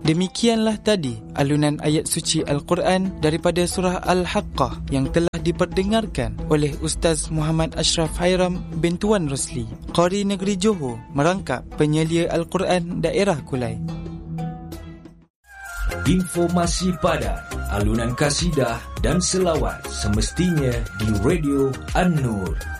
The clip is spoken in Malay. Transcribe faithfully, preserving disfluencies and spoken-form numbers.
Demikianlah tadi alunan ayat suci Al-Quran daripada surah Al-Haqqah yang telah diperdengarkan oleh Ustaz Muhammad Ashraf Hairam bin Tuan Rosli, Qari Negeri Johor, merangkap penyelia Al-Quran daerah Kulai. Informasi padat, alunan kasidah dan selawat semestinya di Radio An-Nur.